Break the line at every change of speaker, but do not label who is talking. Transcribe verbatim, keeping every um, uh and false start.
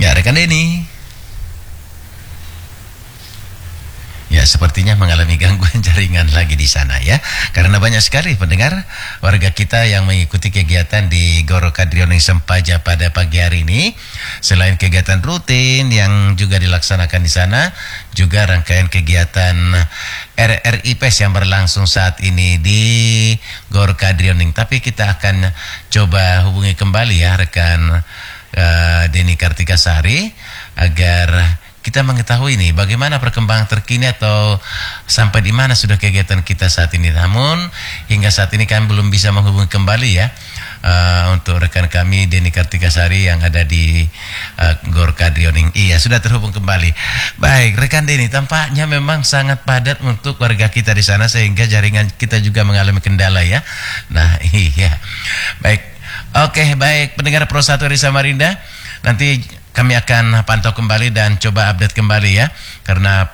Ya, rekan Denny. Ya, sepertinya mengalami gangguan jaringan lagi di sana ya. Karena banyak sekali pendengar warga kita yang mengikuti kegiatan di Gor Kadrioning Sempaja pada pagi hari ini. Selain kegiatan rutin yang juga dilaksanakan di sana, juga rangkaian kegiatan R R I P E S yang berlangsung saat ini di Gor Kadrioning. Tapi kita akan coba hubungi kembali ya rekan uh, Denny Kartikasari agar kita mengetahui nih bagaimana perkembangan terkini atau sampai di mana sudah kegiatan kita saat ini. Namun hingga saat ini kami belum bisa menghubungi kembali ya uh, untuk rekan kami Denny Kartikasari yang ada di uh, Gor Kadrioning. Iya, sudah terhubung kembali. Baik, rekan Denny, tampaknya memang sangat padat untuk warga kita di sana sehingga jaringan kita juga mengalami kendala ya. Nah, iya. Baik. Oke, baik pendengar Pro satu dari Samarinda. Nanti kami akan pantau kembali dan coba update kembali ya, karena